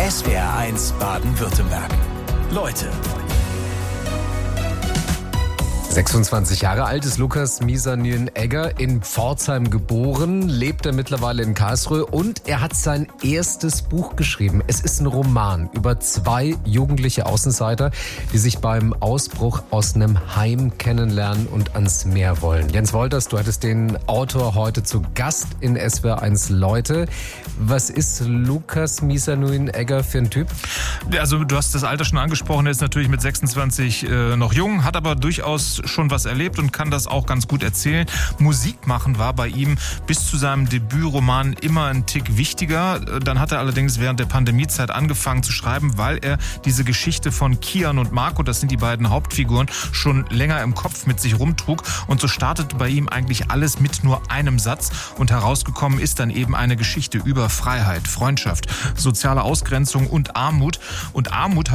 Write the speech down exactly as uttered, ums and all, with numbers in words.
S W R eins Baden-Württemberg. Leute. sechsundzwanzig Jahre alt ist Lukas Misanyn-Egger, in Pforzheim geboren, lebt er mittlerweile in Karlsruhe und er hat sein erstes Buch geschrieben. Es ist ein Roman über zwei jugendliche Außenseiter, die sich beim Ausbruch aus einem Heim kennenlernen und ans Meer wollen. Jens Wolters, du hattest den Autor heute zu Gast in S W R eins Leute. Was ist Lukas Misanyn-Egger für ein Typ? Also du hast das Alter schon angesprochen, er ist natürlich mit sechsundzwanzig äh, noch jung, hat aber durchaus schon was erlebt und kann das auch ganz gut erzählen. Musik machen war bei ihm bis zu seinem Debütroman immer ein Tick wichtiger. Dann hat er allerdings während der Pandemiezeit angefangen zu schreiben, weil er diese Geschichte von Kian und Marco, das sind die beiden Hauptfiguren, schon länger im Kopf mit sich rumtrug. Und so startete bei ihm eigentlich alles mit nur einem Satz. Und herausgekommen ist dann eben eine Geschichte über Freiheit, Freundschaft, soziale Ausgrenzung und Armut. Und Armut